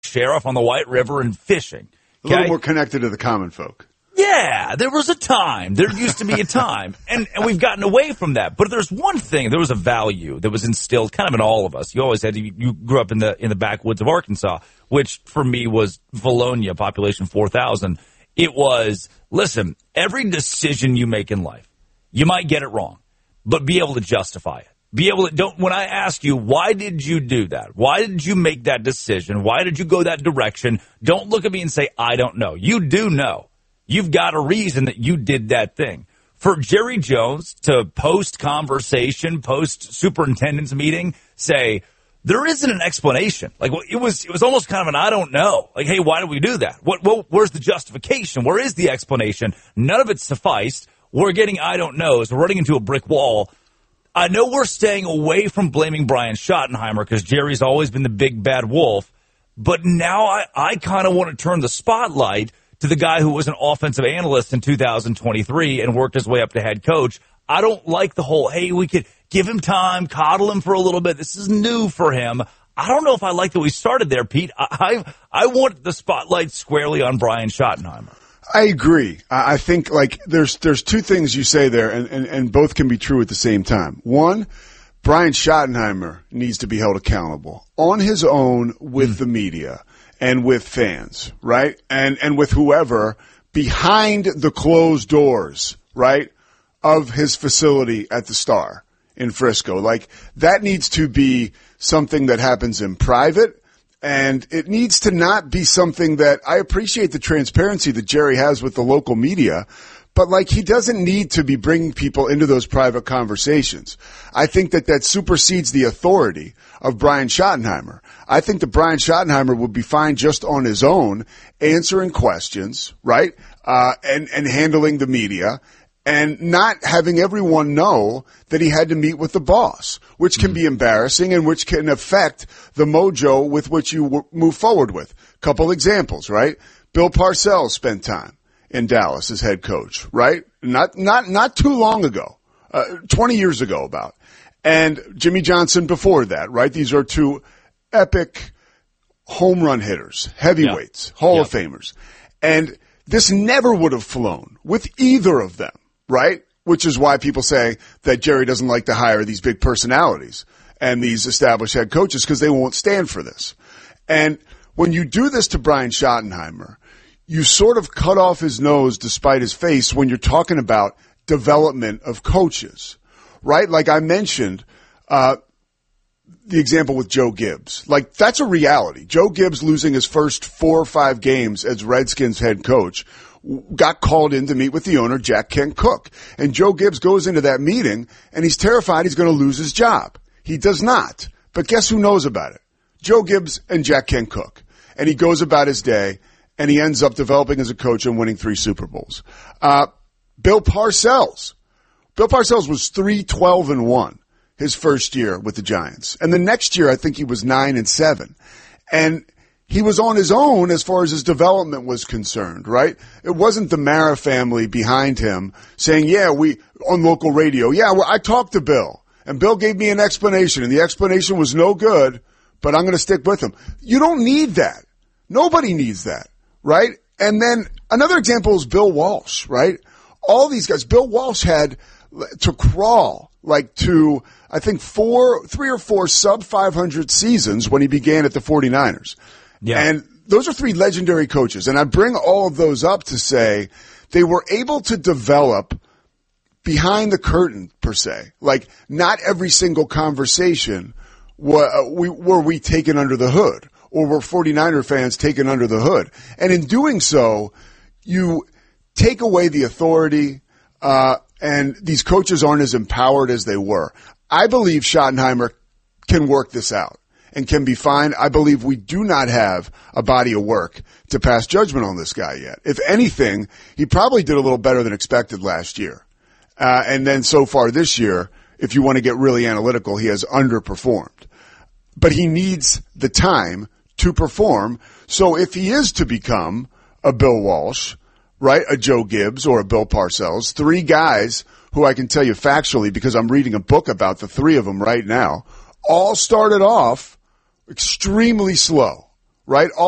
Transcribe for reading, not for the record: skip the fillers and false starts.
sheriff on the White River and fishing. A little more connected to the common folk. Yeah, there was a time. There used to be a time. And we've gotten away from that. But there's one thing. There was a value that was instilled kind of in all of us. You always had you grew up in the backwoods of Arkansas, which for me was Valonia, population 4,000. It was, listen, every decision you make in life, you might get it wrong, but be able to justify it. Be able to, when I ask you, why did you do that? Why did you make that decision? Why did you go that direction? Don't look at me and say, I don't know. You do know. You've got a reason that you did that thing. For Jerry Jones to post-conversation, post-superintendent's meeting, say, there isn't an explanation. Like, it was almost kind of an I don't know. Like, hey, why did we do that? Where's the justification? Where is the explanation? None of it sufficed. We're getting I don't knows. We're running into a brick wall. I know we're staying away from blaming Brian Schottenheimer because Jerry's always been the big bad wolf. But now I kind of want to turn the spotlight to the guy who was an offensive analyst in 2023 and worked his way up to head coach. I don't like the whole, hey, we could give him time, coddle him for a little bit. This is new for him. I don't know if I like that we started there, Pete. I want the spotlight squarely on Brian Schottenheimer. I agree. I think like there's two things you say there, and both can be true at the same time. One, Brian Schottenheimer needs to be held accountable on his own with the media and with fans, right? And with whoever behind the closed doors, right, of his facility at the Star in Frisco. Like, that needs to be something that happens in private, and it needs to not be something that I appreciate the transparency that Jerry has with the local media, but like he doesn't need to be bringing people into those private conversations. I think that supersedes the authority of Brian Schottenheimer. I think that Brian Schottenheimer would be fine just on his own, answering questions, right, and handling the media, and not having everyone know that he had to meet with the boss, which can be embarrassing and which can affect the mojo with which you move forward with. Couple examples, right? Bill Parcells spent time in Dallas as head coach, right? Not too long ago, 20 years ago about. And Jimmy Johnson before that, right? These are two epic home run hitters, heavyweights, Hall of Famers. And this never would have flown with either of them, right? Which is why people say that Jerry doesn't like to hire these big personalities and these established head coaches because they won't stand for this. And when you do this to Brian Schottenheimer, you sort of cut off his nose despite his face when you're talking about development of coaches, right? Like I mentioned, the example with Joe Gibbs. Like, that's a reality. Joe Gibbs losing his first 4 or 5 games as Redskins head coach got called in to meet with the owner, Jack Kent Cooke. And Joe Gibbs goes into that meeting, and he's terrified he's going to lose his job. He does not. But guess who knows about it? Joe Gibbs and Jack Kent Cooke. And he goes about his day, and he ends up developing as a coach and winning 3 Super Bowls. Bill Parcells. Bill Parcells was 3-12-1 his first year with the Giants. And the next year, I think he was 9-7. And he was on his own as far as his development was concerned, right? It wasn't the Mara family behind him saying, on local radio, I talked to Bill, and Bill gave me an explanation, and the explanation was no good, but I'm going to stick with him. You don't need that. Nobody needs that, right? And then another example is Bill Walsh, right? All these guys, Bill Walsh had to crawl to, I think, 3 or 4 sub-500 seasons when he began at the 49ers. Yeah. And those are 3 legendary coaches. And I bring all of those up to say they were able to develop behind the curtain, per se. Like, not every single conversation were we taken under the hood, or were 49er fans taken under the hood. And in doing so, you take away the authority, and these coaches aren't as empowered as they were. I believe Schottenheimer can work this out and can be fine. I believe we do not have a body of work to pass judgment on this guy yet. If anything, he probably did a little better than expected last year. And then so far this year, if you want to get really analytical, he has underperformed. But he needs the time to perform. So if he is to become a Bill Walsh, right, a Joe Gibbs or a Bill Parcells, 3 guys who I can tell you factually, because I'm reading a book about the 3 of them right now, all started off extremely slow, right?